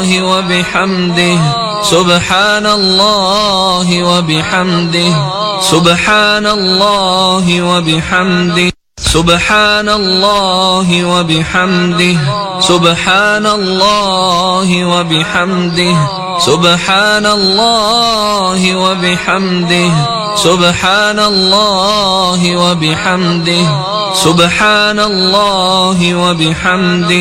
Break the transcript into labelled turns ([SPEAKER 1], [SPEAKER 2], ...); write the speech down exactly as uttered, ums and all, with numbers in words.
[SPEAKER 1] وبحمده سبحان الله وبحمده سبحان الله وبحمده سبحان الله وبحمده سبحان الله وبحمده سبحان الله وبحمده سبحان الله وبحمده سبحان الله وبحمده